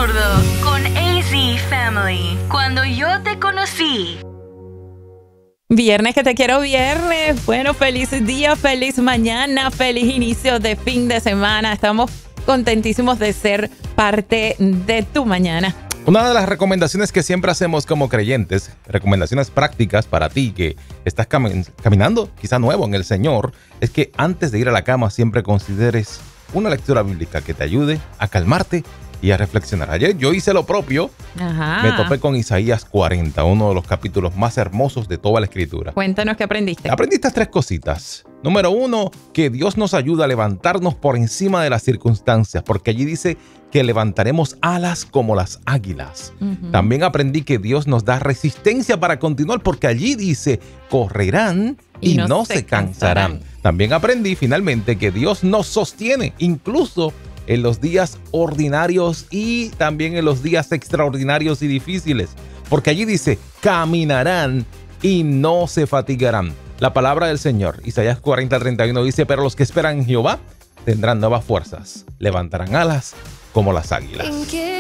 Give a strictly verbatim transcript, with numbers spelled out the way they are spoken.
Absurdo con A Z Family. Cuando yo te conocí. Viernes que te quiero viernes. Bueno, feliz día, feliz mañana, feliz inicio de fin de semana. Estamos contentísimos de ser parte de tu mañana. Una de las recomendaciones que siempre hacemos como creyentes, recomendaciones prácticas para ti que estás cam- caminando, quizá nuevo en el Señor, es que antes de ir a la cama siempre consideres una lectura bíblica que te ayude a calmarte y a reflexionar. Ayer yo hice lo propio. Ajá. Me topé con Isaías cuarenta, uno de los capítulos más hermosos de toda la Escritura. Cuéntanos qué aprendiste. Aprendí estas tres cositas. Número uno, que Dios nos ayuda a levantarnos por encima de las circunstancias, porque allí dice que levantaremos alas como las águilas. Uh-huh. También aprendí que Dios nos da resistencia para continuar, porque allí dice, correrán y, y no, no se cansarán. cansarán. También aprendí finalmente que Dios nos sostiene, incluso en los días ordinarios y también en los días extraordinarios y difíciles, porque allí dice, caminarán y no se fatigarán. La palabra del Señor, Isaías cuarenta, treinta y uno dice, pero los que esperan en Jehová tendrán nuevas fuerzas, levantarán alas como las águilas.